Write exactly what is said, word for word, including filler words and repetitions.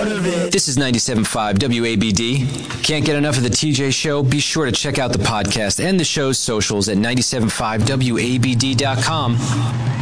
part of it. This is ninety-seven point five W A B D. Can't get enough of the T J Show? Be sure to check out the podcast and the show's socials at nine seven five W A B D dot com.